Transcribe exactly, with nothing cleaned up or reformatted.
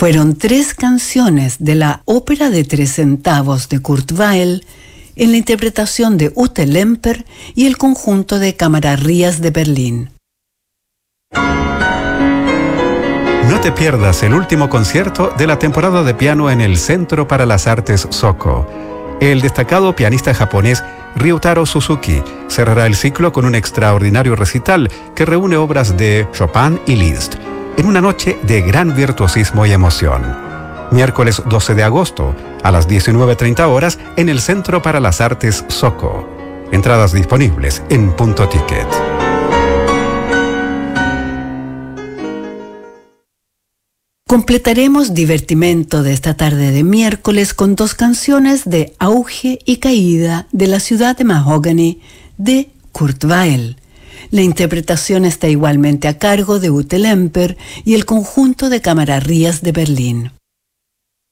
Fueron tres canciones de la ópera de tres centavos de Kurt Weill en la interpretación de Ute Lemper y el conjunto de Camararrías de Berlín. No te pierdas el último concierto de la temporada de piano en el Centro para las Artes Soko. El destacado pianista japonés Ryutaro Suzuki cerrará el ciclo con un extraordinario recital que reúne obras de Chopin y Liszt, en una noche de gran virtuosismo y emoción. Miércoles doce de agosto, a las diecinueve treinta horas, en el Centro para las Artes Soko. Entradas disponibles en Punto Ticket. Completaremos divertimento de esta tarde de miércoles con dos canciones de Auge y Caída de la ciudad de Mahogany de Kurt Weill. La interpretación está igualmente a cargo de Ute Lemper y el conjunto de Camararrías de Berlín.